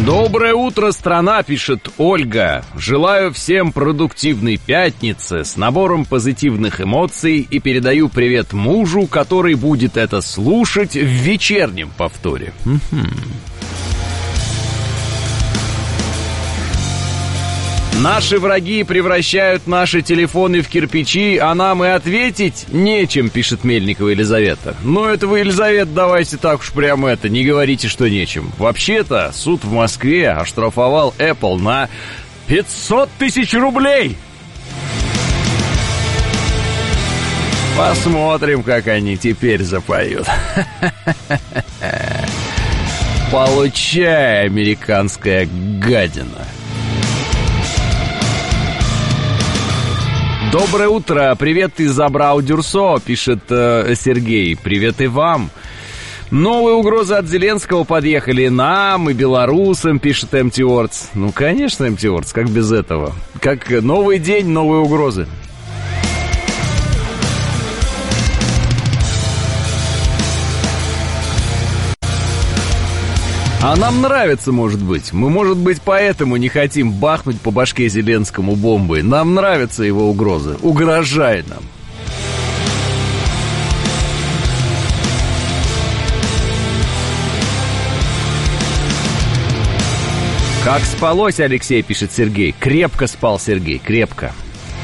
Доброе утро, страна, пишет Ольга. Желаю всем продуктивной пятницы с набором позитивных эмоций и передаю привет мужу, который будет это слушать в вечернем повторе. Наши враги превращают наши телефоны в кирпичи, а нам и ответить нечем, пишет Мельникова Елизавета. Ну, это вы, Елизавета, давайте так уж прямо не говорите, что нечем. Вообще-то, суд в Москве оштрафовал Apple на 500 тысяч рублей. Посмотрим, как они теперь запоют. Получай, американская гадина. Доброе утро, привет из Абрау-Дюрсо, пишет Сергей, привет и вам. Новые угрозы от Зеленского подъехали нам и белорусам, пишет МТ Ордс. Ну, конечно, МТ Ордс, как без этого? Как новый день, новые угрозы. А нам нравится, может быть. Мы, может быть, поэтому не хотим бахнуть по башке Зеленскому бомбой. Нам нравятся его угрозы. Угрожай нам. Как спалось, Алексей, пишет Сергей. Крепко спал Сергей, крепко.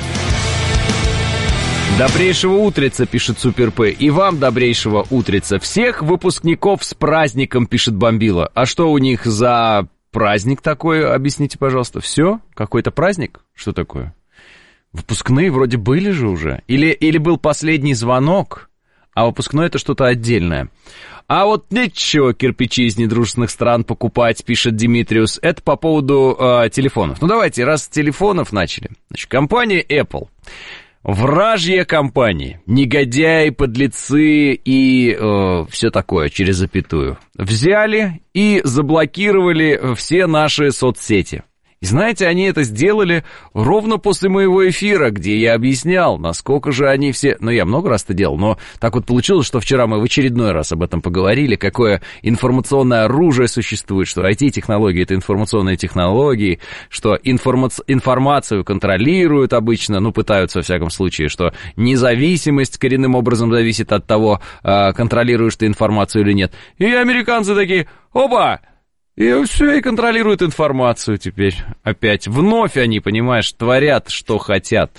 Добрейшего утреца, пишет Супер П. И вам добрейшего утреца. Всех выпускников с праздником, пишет Бомбила. А что у них за праздник такой, объясните, пожалуйста. Все? Какой-то праздник? Что такое? Выпускные вроде были же уже. Или был последний звонок, а выпускной это что-то отдельное. А вот нечего кирпичи из недружественных стран покупать, пишет Димитриус. Это по поводу телефонов. Ну давайте, раз с телефонов начали. Значит, компания Apple. Вражья компания, негодяи, подлецы и все такое через запятую. Взяли и заблокировали все наши соцсети. И знаете, они это сделали ровно после моего эфира, где я объяснял, насколько же они все... Ну, я много раз это делал, но так вот получилось, что вчера мы в очередной раз об этом поговорили, какое информационное оружие существует, что IT-технологии — это информационные технологии, что информацию контролируют обычно, ну, пытаются, во всяком случае, что независимость коренным образом зависит от того, контролируешь ты информацию или нет. И американцы такие: опа! И все, и контролируют информацию теперь опять. Вновь они, понимаешь, творят, что хотят.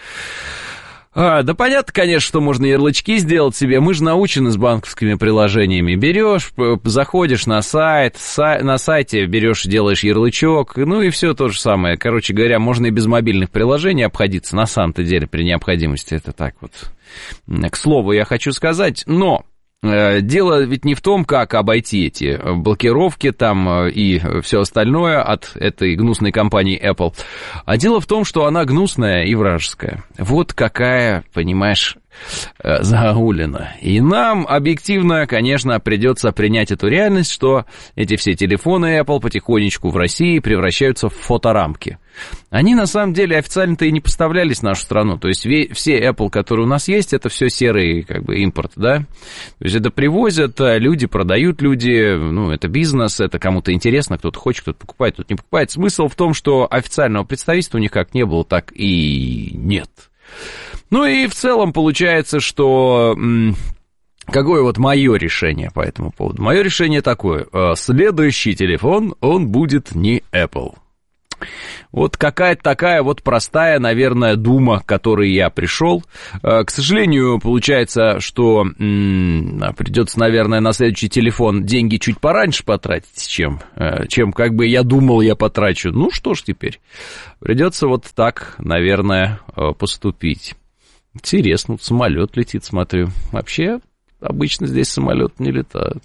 Да понятно, конечно, что можно ярлычки сделать себе. Мы же научены с банковскими приложениями. Берешь, заходишь на сайт, на сайте берешь, делаешь ярлычок, ну и все то же самое. Короче говоря, можно и без мобильных приложений обходиться, на самом-то деле, при необходимости. Это так вот. К слову, я хочу сказать, но... Дело ведь не в том, как обойти эти блокировки там и все остальное от этой гнусной компании Apple, а дело в том, что она гнусная и вражеская. Вот какая, понимаешь, загогулина. И нам объективно, конечно, придется принять эту реальность, что эти все телефоны Apple потихонечку в России превращаются в фоторамки. Они, на самом деле, официально-то и не поставлялись в нашу страну. То есть все Apple, которые у нас есть, это все серый, как бы, импорт, да? То есть это привозят люди, продают люди, ну, это бизнес, это кому-то интересно, кто-то хочет, кто-то покупает, кто-то не покупает. Смысл в том, что официального представительства у них как не было, так и нет. Ну и в целом получается, что... Какое вот мое решение по этому поводу? Мое решение такое. Следующий телефон, он будет не Apple. Вот какая-то такая вот простая, наверное, дума, к которой я пришел. К сожалению, получается, что придется, наверное, на следующий телефон деньги чуть пораньше потратить, чем как бы я думал, я потрачу. Ну что ж теперь, придется вот так, наверное, поступить. Интересно, вот самолет летит, смотрю. Вообще, обычно здесь самолеты не летают.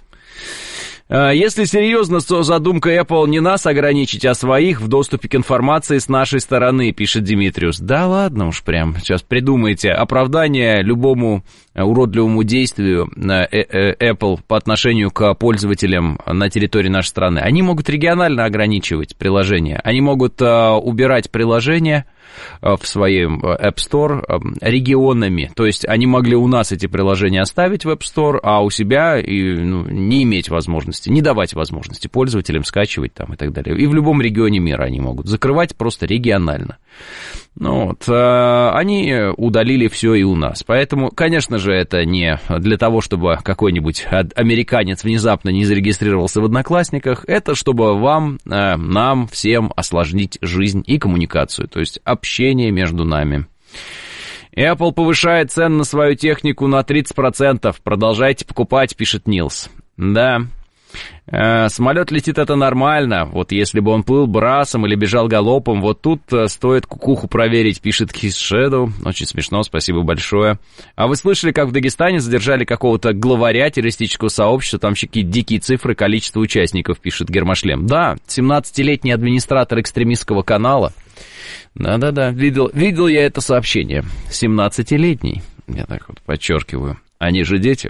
Если серьезно, то задумка Apple не нас ограничить, а своих в доступе к информации с нашей стороны, пишет Димитриус. Да ладно уж прям, сейчас придумайте оправдание любому уродливому действию Apple по отношению к пользователям на территории нашей страны. Они могут регионально ограничивать приложения, они могут убирать приложения в своем App Store регионами. То есть они могли у нас эти приложения оставить в App Store, а у себя не иметь возможности возможности, не давать возможности пользователям скачивать там и так далее. И в любом регионе мира они могут закрывать просто регионально. Ну, вот, они удалили все и у нас. Поэтому, конечно же, это не для того, чтобы какой-нибудь американец внезапно не зарегистрировался в Одноклассниках. Это чтобы вам, нам, всем осложнить жизнь и коммуникацию, то есть общение между нами. Apple повышает цены на свою технику на 30%. Продолжайте покупать, пишет Нилс. Да. Самолет летит, это нормально. Вот если бы он плыл брасом или бежал галопом, вот тут стоит кукуху проверить, пишет Kiss Shadow. Очень смешно, спасибо большое. А вы слышали, как в Дагестане задержали какого-то главаря террористического сообщества? Там еще какие-то дикие цифры, количество участников, пишет Гермошлем. Да, 17-летний администратор экстремистского канала. Да-да-да, видел я это сообщение. 17-летний, я так вот подчеркиваю. Они же дети.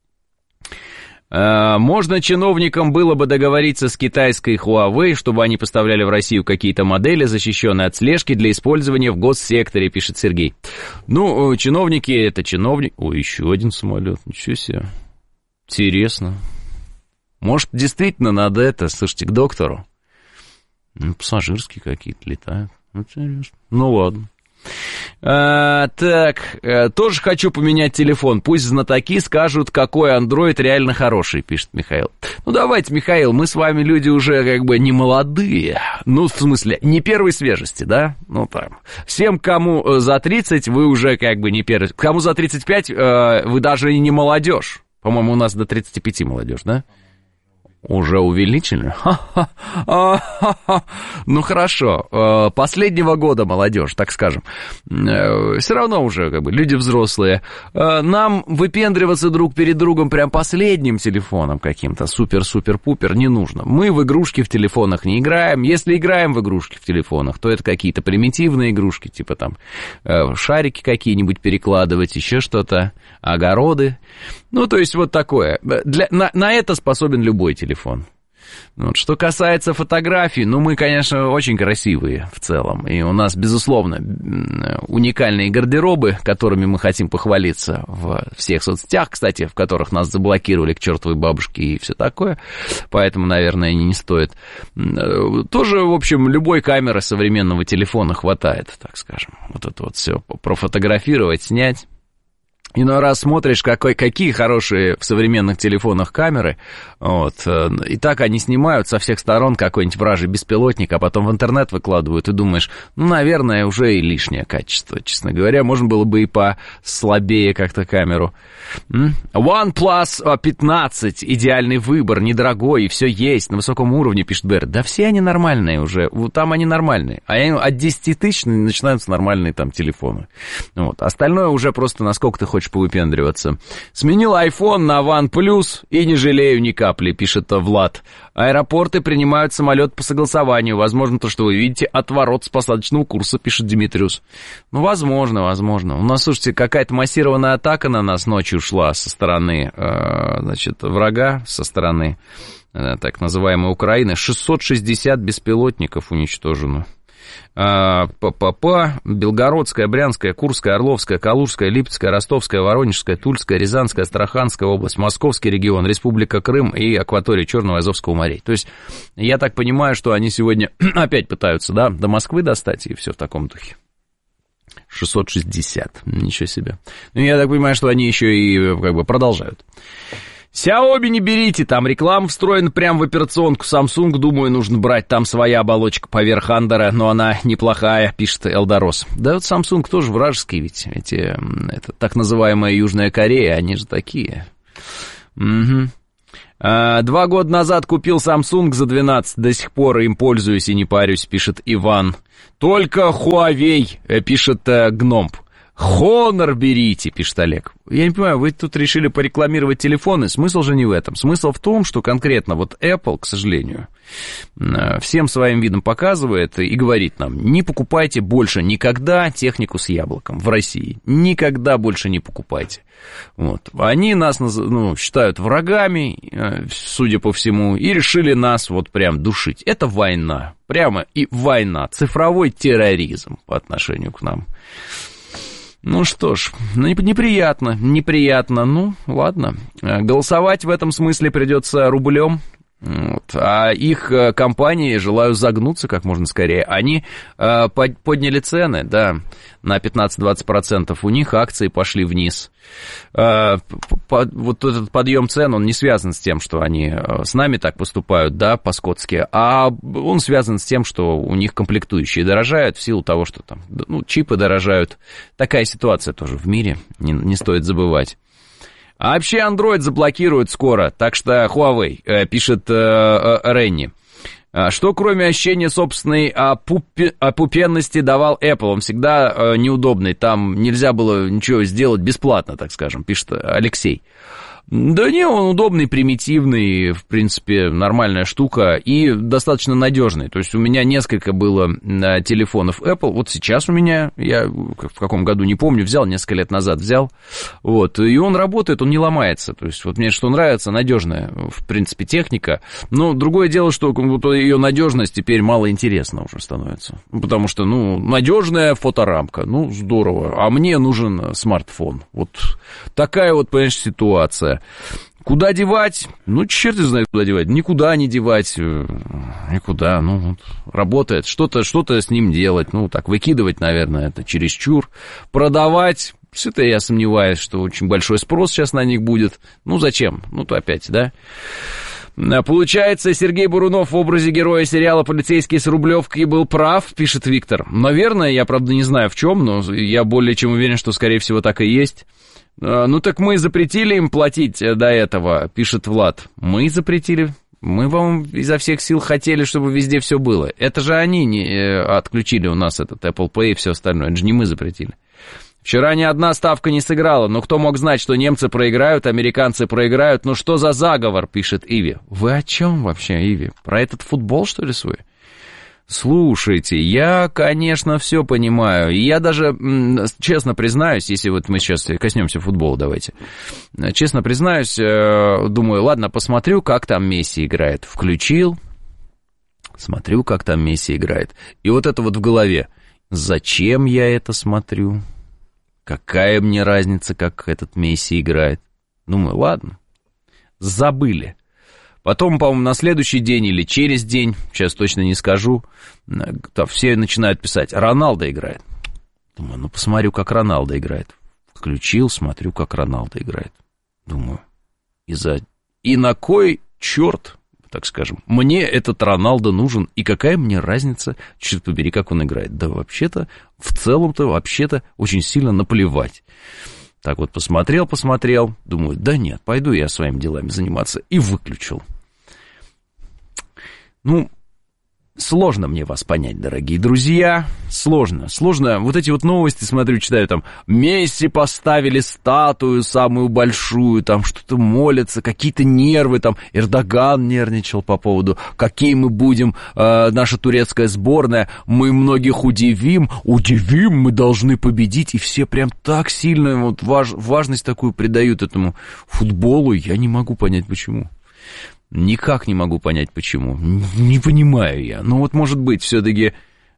Можно чиновникам было бы договориться с китайской Huawei, чтобы они поставляли в Россию какие-то модели, защищенные от слежки для использования в госсекторе, пишет Сергей. Ну, чиновники, это чиновники... Ой, еще один самолет, ничего себе. Интересно. Может, действительно надо это, слушайте, к доктору? Ну, пассажирские какие-то летают. Ну, ладно. Так, тоже хочу поменять телефон. Пусть знатоки скажут, какой Android реально хороший, пишет Михаил. Ну, давайте, Михаил, мы с вами люди уже как бы не молодые. Ну, в смысле, не первой свежести, да? Ну, там. Всем, кому за 30, вы уже как бы не первый. Кому за 35, вы даже и не молодежь. По-моему, у нас до 35 молодежь, да? Уже увеличили? Ну, хорошо. Последнего года молодежь, так скажем. Все равно уже как бы люди взрослые. Нам выпендриваться друг перед другом прям последним телефоном каким-то супер-супер-пупер не нужно. Мы в игрушки в телефонах не играем. Если играем в игрушки в телефонах, то это какие-то примитивные игрушки, типа там шарики какие-нибудь перекладывать, еще что-то, огороды. Ну, то есть вот такое. На это способен любой телефон. Вот. Что касается фотографий, ну, мы, конечно, очень красивые в целом. И у нас, безусловно, уникальные гардеробы, которыми мы хотим похвалиться в всех соцсетях, кстати, в которых нас заблокировали к чертовой бабушке и все такое. Поэтому, наверное, не стоит. Тоже, в общем, любой камеры современного телефона хватает, так скажем. Вот это вот все профотографировать, снять. Иной раз смотришь, какие хорошие в современных телефонах камеры, вот, и так они снимают со всех сторон какой-нибудь вражий беспилотник, а потом в интернет выкладывают, и думаешь, ну, наверное, уже и лишнее качество, честно говоря, можно было бы и послабее как-то камеру. OnePlus 15, идеальный выбор, недорогой, и все есть, на высоком уровне, пишет Берт. Да все они нормальные уже, там они нормальные, а от 10 тысяч начинаются нормальные там телефоны. Вот. Остальное уже просто насколько ты хочешь повыпендриваться. Сменил iPhone на OnePlus и не жалею ни капли, пишет Влад. Аэропорты принимают самолет по согласованию. Возможно, то, что вы видите, отворот с посадочного курса, пишет Димитриус. Ну, возможно. У нас, слушайте, какая-то массированная атака на нас ночью шла со стороны, значит, врага, со стороны так называемой Украины. 660 беспилотников уничтожено. Белгородская, Брянская, Курская, Орловская, Калужская, Липецкая, Ростовская, Воронежская, Тульская, Рязанская, Астраханская область, Московский регион, Республика Крым и акватория Черного и Азовского морей. То есть, я так понимаю, что они сегодня опять пытаются, да, до Москвы достать и все в таком духе. 660, ничего себе. Ну, я так понимаю, что они еще и как бы продолжают. Xiaomi не берите, там реклама встроена прямо в операционку. Samsung, думаю, нужно брать, там своя оболочка поверх Андера, но она неплохая, пишет Элдорос. Да вот Samsung тоже вражеский ведь, это так называемая Южная Корея, они же такие. Угу. 2 года назад купил Samsung за 12, до сих пор им пользуюсь и не парюсь, пишет Иван. Только Huawei, пишет Гномп. Honor берите, пишет Олег. Я не понимаю, вы тут решили порекламировать телефоны, смысл же не в этом. Смысл в том, что конкретно вот Apple, к сожалению, всем своим видом показывает и говорит нам, не покупайте больше никогда технику с яблоком в России. Никогда больше не покупайте. Вот. Они нас считают врагами, судя по всему, и решили нас вот прям душить. Это война, прямо и война, цифровой терроризм по отношению к нам. Ну что ж, неприятно. Ну, ладно. Голосовать в этом смысле придется рублем. Вот. А их компании, желаю загнуться как можно скорее, они подняли цены, да, на 15-20%, у них акции пошли вниз. Вот этот подъем цен, он не связан с тем, что они с нами так поступают, да, по-скотски, а он связан с тем, что у них комплектующие дорожают в силу того, что там, ну, чипы дорожают. Такая ситуация тоже в мире, не стоит забывать. А вообще Android заблокируют скоро, так что Huawei, пишет Ренни. Что кроме ощущения собственной опупенности давал Apple? Он всегда неудобный, там нельзя было ничего сделать бесплатно, так скажем, пишет Алексей. Да не, он удобный, примитивный, в принципе, нормальная штука и достаточно надежный. То есть у меня несколько было телефонов Apple, вот сейчас у меня, я в каком году не помню, взял, несколько лет назад взял, вот, и он работает, он не ломается. То есть вот мне что нравится, надежная, в принципе, техника, но другое дело, что вот ее надежность теперь мало интересна уже становится, потому что, ну, надежная фоторамка, ну, здорово, а мне нужен смартфон. Вот такая вот, понимаешь, ситуация. Куда девать? Ну, черт знает, куда девать. Никуда не девать. Никуда. Ну, вот, работает. Что-то с ним делать. Ну, так, выкидывать, наверное, это чересчур. Продавать. Что-то я сомневаюсь, что очень большой спрос сейчас на них будет. Ну, зачем? Ну, то опять, да? Получается, Сергей Бурунов в образе героя сериала «Полицейский с Рублевки» был прав, пишет Виктор. Наверное, я, правда, не знаю в чем, но я более чем уверен, что, скорее всего, так и есть. Ну, так мы запретили им платить до этого, пишет Влад. Мы запретили. Мы вам изо всех сил хотели, чтобы везде все было. Это же они не отключили у нас этот Apple Pay и все остальное. Это же не мы запретили. Вчера ни одна ставка не сыграла, но кто мог знать, что немцы проиграют, американцы проиграют? Ну что за заговор, пишет Иви. Вы о чем вообще, Иви? Про этот футбол, что ли, свой? Слушайте, я, конечно, все понимаю. И я даже, честно признаюсь, если вот мы сейчас коснемся футбола, давайте. Честно признаюсь, думаю, ладно, посмотрю, как там Месси играет. Включил, смотрю, как там Месси играет. И вот это вот в голове. Зачем я это смотрю? Какая мне разница, как этот Месси играет? Думаю, ладно, забыли. Потом, по-моему, на следующий день или через день, сейчас точно не скажу, там все начинают писать, Роналдо играет. Думаю, ну посмотрю, как Роналдо играет. Включил, смотрю, как Роналдо играет. Думаю, и на кой черт, так скажем, мне этот Роналдо нужен, и какая мне разница, черт побери, как он играет? Да вообще-то, в целом-то, вообще-то, очень сильно наплевать. Так вот, посмотрел, думаю, да нет, пойду я своими делами заниматься, и выключил. Ну, сложно мне вас понять, дорогие друзья, сложно. Вот эти вот новости, смотрю, читаю, там, Месси поставили статую самую большую, там, что-то молятся, какие-то нервы, там, Эрдоган нервничал по поводу, какие мы будем, наша турецкая сборная, мы многих удивим, мы должны победить, и все прям так сильно вот важность такую придают этому футболу, я не могу понять, почему. Никак не могу понять, почему. Не понимаю я. Ну вот, может быть, все-таки...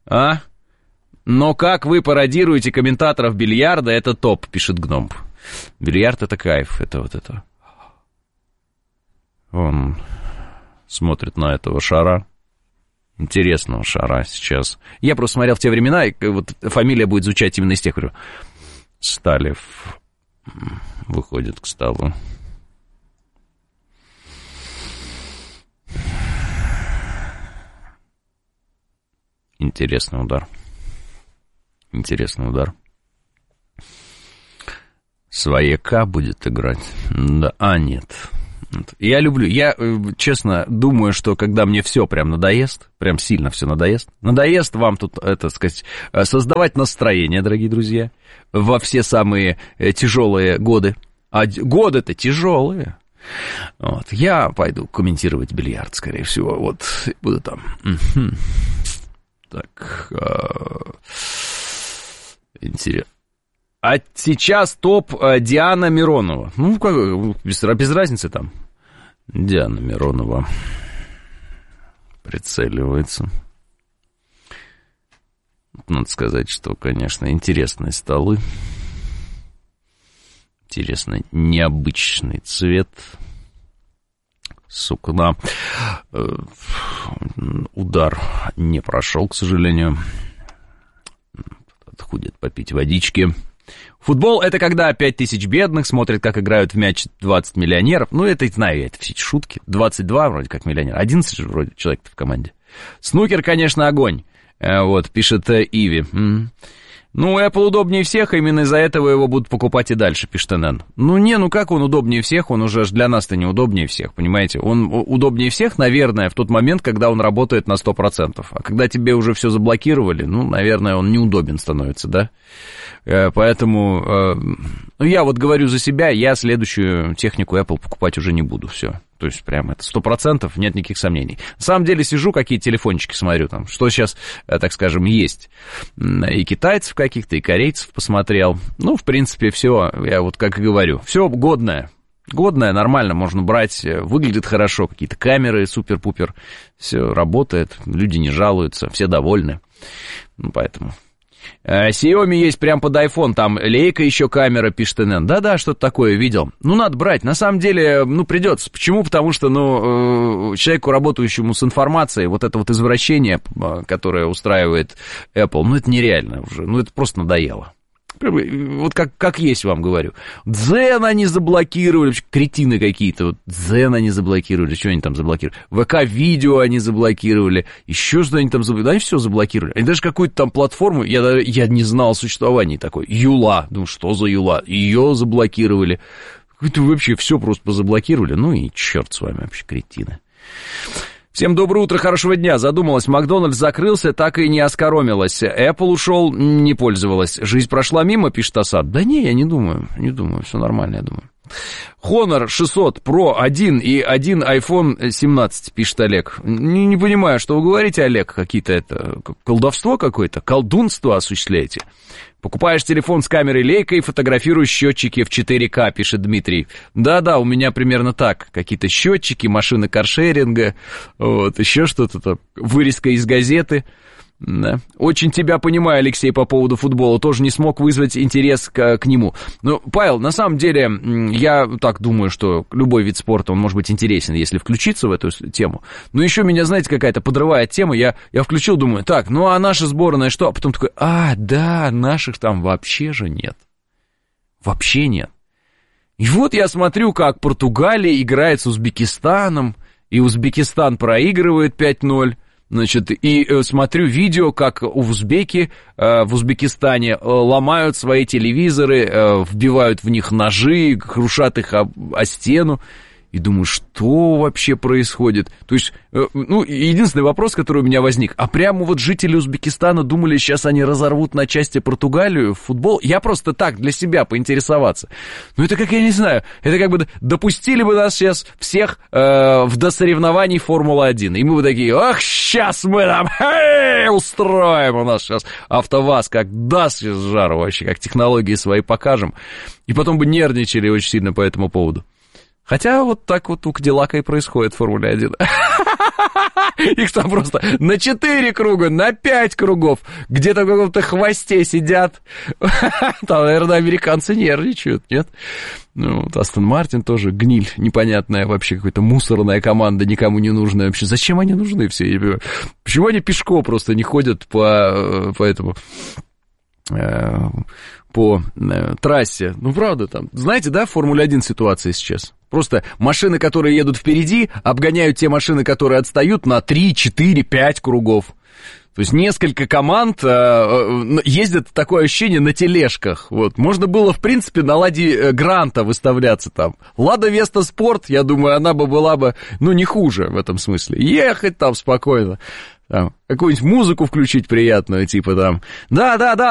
Но как вы пародируете комментаторов бильярда, это топ, пишет Гном. Бильярд — это кайф, это вот это. Он смотрит на этого шара. Интересного шара сейчас. Я просто смотрел в те времена, и вот фамилия будет звучать именно из тех, говорю. Сталев выходит к столу. Интересный удар. Свояка будет играть. Да, нет. Я честно думаю, что когда мне все прям надоест, прям сильно все надоест вам тут, это сказать, создавать настроение, дорогие друзья, во все самые тяжелые годы. А годы-то тяжелые. Вот, я пойду комментировать бильярд, скорее всего. Вот, буду там. Так, интересно. А сейчас топ Диана Миронова. Ну, как, без разницы там. Диана Миронова прицеливается. Надо сказать, что, конечно, интересные столы. Интересно, необычный цвет. Сукна. Удар не прошел, к сожалению. Ходит попить водички. Футбол — это когда 5000 бедных смотрят, как играют в мяч 20 миллионеров. Ну, это, знаю я, это все эти шутки. 22 вроде как миллионер. 11 же вроде человек-то в команде. Снукер, конечно, огонь. Вот, пишет Иви. Ну, Apple удобнее всех, именно из-за этого его будут покупать и дальше, пишет НН. Ну как он удобнее всех, он уже для нас-то не удобнее всех, понимаете? Он удобнее всех, наверное, в тот момент, когда он работает на 100%. А когда тебе уже все заблокировали, ну, наверное, он неудобен становится, да? Поэтому, ну, я вот говорю за себя, я следующую технику Apple покупать уже не буду, все. То есть, прям это 100%, нет никаких сомнений. На самом деле, сижу, какие телефончики смотрю, там, что сейчас, так скажем, есть. И китайцев каких-то, и корейцев посмотрел. Ну, в принципе, все, я вот как и говорю, все годное. Годное, нормально, можно брать, выглядит хорошо, какие-то камеры супер-пупер, все работает, люди не жалуются, все довольны. Ну, поэтому... Xiaomi есть прям под iPhone, там лейка еще камера, пишет НН. Да-да, что-то такое видел. Ну, надо брать, на самом деле, ну, придется. Почему? Потому что, ну, человеку, работающему с информацией, вот это вот извращение, которое устраивает Apple, ну, это нереально уже, ну, это просто надоело. Вот как есть вам говорю. Дзен они заблокировали, кретины какие-то. Вот Дзен они заблокировали, что они там заблокировали? ВК-видео они заблокировали, еще что они там заблокировали. Они все заблокировали. Они даже какую-то там платформу, я не знал о существовании такой. Юла. Ну что за Юла? Ее заблокировали. Это вообще все просто позаблокировали. Ну и черт с вами вообще, кретины. Всем доброе утро, хорошего дня. Задумалась, Макдональдс закрылся, так и не оскоромилась. Apple ушел, не пользовалась. Жизнь прошла мимо, пишет Асад. Да не, я не думаю, все нормально, я думаю. Honor 600 Pro 1 и 1 iPhone 17, пишет Олег. Не понимаю, что вы говорите, Олег, какие-то это колдовство какое-то, колдунство осуществляете. Покупаешь телефон с камерой лейкой, фотографируешь счетчики в 4К, пишет Дмитрий. Да-да, у меня примерно так. Какие-то счетчики, машины каршеринга, вот, еще что-то там, вырезка из газеты. Да. Очень тебя понимаю, Алексей, по поводу футбола. Тоже не смог вызвать интерес к нему. Ну, Павел, на самом деле, я так думаю, что любой вид спорта, он может быть интересен, если включиться в эту тему. Но еще меня, знаете, какая-то подрывает тема. Я включил, думаю, так, ну а наша сборная что? А потом такой, да, наших там вообще же нет. Вообще нет. И вот я смотрю, как Португалия играет с Узбекистаном, и Узбекистан проигрывает 5-0. Значит, и смотрю видео, как узбеки в Узбекистане ломают свои телевизоры, вбивают в них ножи, крушат их о стену. И думаю, что вообще происходит? То есть, ну, единственный вопрос, который у меня возник, а прямо вот жители Узбекистана думали, сейчас они разорвут на части Португалию в футбол? Я просто так, для себя поинтересоваться. Ну, это как, я не знаю, это как бы допустили бы нас сейчас всех в досоревнований Формулы-1. И мы бы такие, ах, сейчас мы там устроим, у нас сейчас АвтоВАЗ как даст сейчас жару вообще, как технологии свои покажем. И потом бы нервничали очень сильно по этому поводу. Хотя вот так вот у Кадиллака и происходит в Формуле 1. Их там просто на 4 круга, на 5 кругов, где-то в каком-то хвосте сидят. Там, наверное, американцы нервничают, нет? Ну, вот Астон Мартин тоже гниль непонятная, вообще какая-то мусорная команда, никому не нужная вообще. Зачем они нужны все? Я не понимаю. Почему они пешком просто не ходят по этому... по трассе. Ну, правда, там, знаете, да, в Формуле 1 ситуация сейчас. Просто машины, которые едут впереди, обгоняют те машины, которые отстают на 3, 4, 5 кругов. То есть несколько команд ездят, такое ощущение, на тележках. Вот. Можно было, в принципе, на Ладе Гранта выставляться там. Лада Веста Спорт, я думаю, она бы была бы, ну, не хуже в этом смысле. Ехать там спокойно. Там, какую-нибудь музыку включить приятную, типа там, да,